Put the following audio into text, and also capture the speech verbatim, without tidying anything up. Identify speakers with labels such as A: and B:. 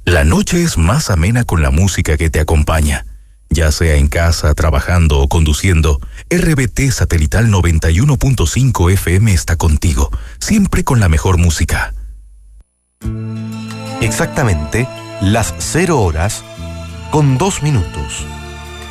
A: La noche es más amena con la música que te acompaña. Ya sea en casa, trabajando o conduciendo, R B T Satelital noventa y uno punto cinco F M está contigo, siempre con la mejor música.
B: Exactamente las cero horas con dos minutos.